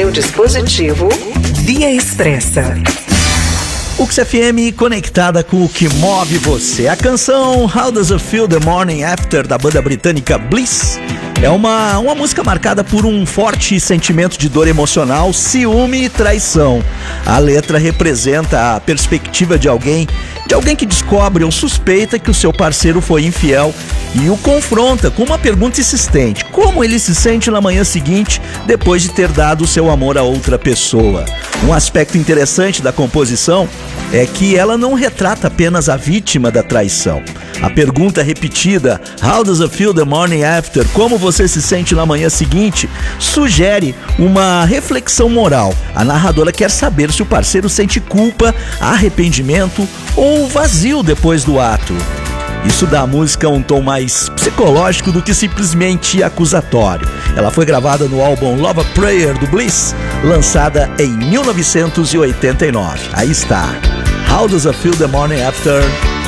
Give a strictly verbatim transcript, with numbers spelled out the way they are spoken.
seu dispositivo Via Expressa. U X F M conectada com o que move você. A canção How Does It Feel The Morning After, da banda britânica Bliss, é uma, uma música marcada por um forte sentimento de dor emocional, ciúme e traição. A letra representa a perspectiva de alguém, de alguém que descobre ou suspeita que o seu parceiro foi infiel e o confronta com uma pergunta insistente: como ele se sente na manhã seguinte depois de ter dado o seu amor a outra pessoa? Um aspecto interessante da composição é que ela não retrata apenas a vítima da traição. A pergunta repetida, How does it feel the morning after? Como você se sente na manhã seguinte? Sugere uma reflexão moral. A narradora quer saber se o parceiro sente culpa, arrependimento ou vazio depois do ato. Isso dá à música um tom mais psicológico do que simplesmente acusatório. Ela foi gravada no álbum Love a Prayer do Bliss, lançada em mil novecentos e oitenta e nove. Aí está, How Does It Feel the Morning After?